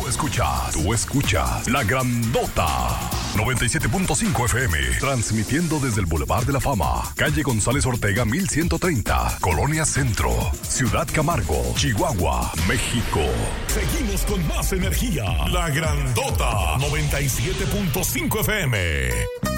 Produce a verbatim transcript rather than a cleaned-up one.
escuchas, tú escuchas La Grandota. noventa y siete punto cinco F M, transmitiendo desde el Boulevard de la Fama, calle González Ortega mil ciento treinta, Colonia Centro, Ciudad Camargo, Chihuahua, México. Seguimos con más energía. La Grandota, noventa y siete punto cinco F M.